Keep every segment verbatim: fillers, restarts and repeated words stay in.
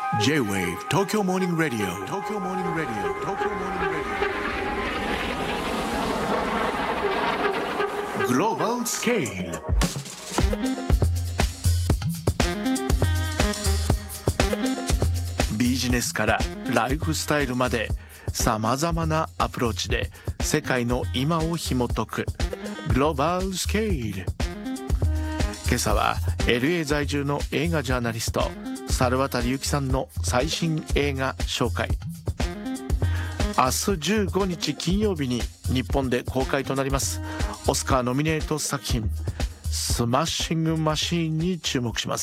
J-Wave 東京モーニングラディオ東京モーニングラディオ東京モーニングラディオグローバルスケールビジネスからライフスタイルまでさまざまなアプローチで世界の今を紐解くグローバルスケール。今朝は エルエー 在住の映画ジャーナリスト猿渡由紀さんの最新映画紹介。明日じゅうごにち金曜日に日本で公開となりますオスカーノミネート作品スマッシングマシーンに注目します。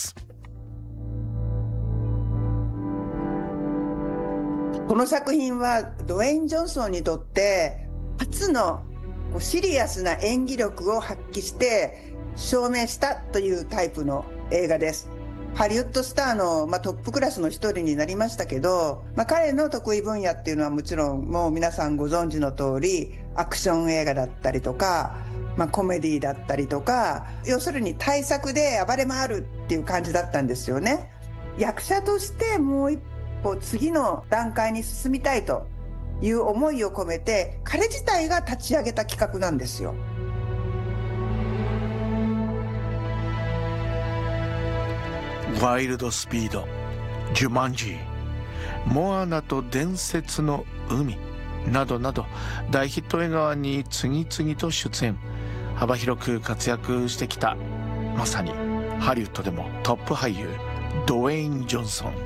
この作品はドウェイン・ジョンソンにとって初のシリアスな演技力を発揮して証明したというタイプの映画です。ハリウッドスターの、まあ、トップクラスの一人になりましたけど、まあ、彼の得意分野っていうのはもちろんもう皆さんご存知の通りアクション映画だったりとか、まあ、コメディだったりとか、要するに大作で暴れ回るっていう感じだったんですよね。役者としてもう一歩次の段階に進みたいという思いを込めて彼自体が立ち上げた企画なんですよ。 ワイルドスピード、ジュマンジー、モアナと伝説の海などなど大ヒット映画に次々と出演、幅広く活躍してきたまさにハリウッドでもトップ俳優ドウェイン・ジョンソン。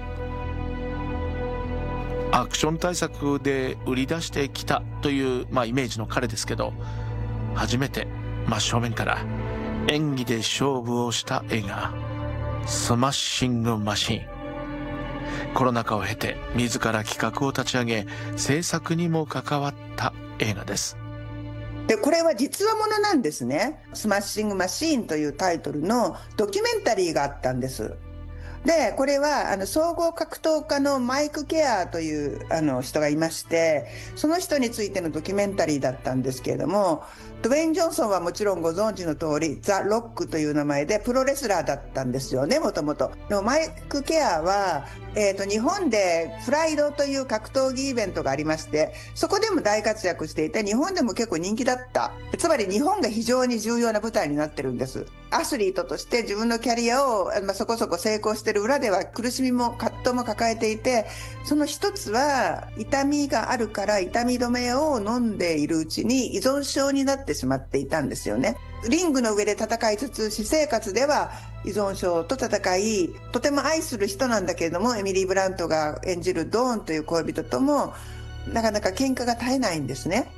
アクション大作で売り出してきたという、まあ、イメージの彼ですけど、初めて真正面から演技で勝負をした映画スマッシングマシーン。コロナ禍を経て自ら企画を立ち上げ制作にも関わった映画です。 でこれは実話ものなんですね。スマッシングマシーンというタイトルのドキュメンタリーがあったんです。でこれはあの総合格闘家のマイク・ケアーというあの人がいまして、その人についてのドキュメンタリーだったんですけれども、ドウェイン・ジョンソンはもちろんご存知の通りザ・ロックという名前でプロレスラーだったんですよね、もともと。でもマイク・ケアーは、えーと、日本でプライドという格闘技イベントがありまして、そこでも大活躍していて日本でも結構人気だった。つまり日本が非常に重要な舞台になってるんです。アスリートとして自分のキャリアを、まあ、そこそこ成功してる裏では苦しみも葛藤も抱えていて、その一つは痛みがあるから痛み止めを飲んでいるうちに依存症になってしまっていたんですよね。リングの上で戦いつつ私生活では依存症と戦い、とても愛する人なんだけれども、エミリー・ブラントが演じるドーンという恋人ともなかなか喧嘩が絶えないんですね。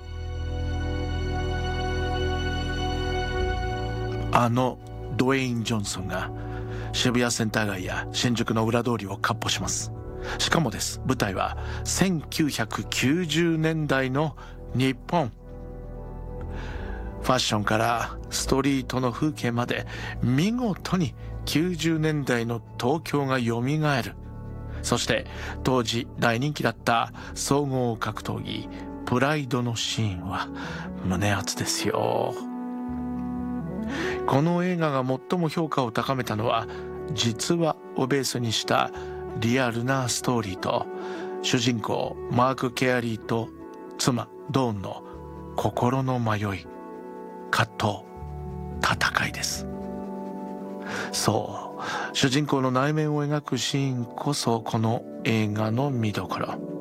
あのドウェイン・ジョンソンが渋谷センター街や新宿の裏通りを闊歩します。しかもです、舞台はせんきゅうひゃくきゅうじゅうねんだいの日本。ファッションからストリートの風景まで見事にきゅうじゅうねんだいの東京がよみがえる。そして当時大人気だった総合格闘技プライドのシーンは胸熱ですよ。この映画が最も評価を高めたのは実話をベースにしたリアルなストーリーと、主人公マーク・ケアリーと妻ドーンの心の迷い、葛藤、戦いです。そう、主人公の内面を描くシーンこそこの映画の見どころ。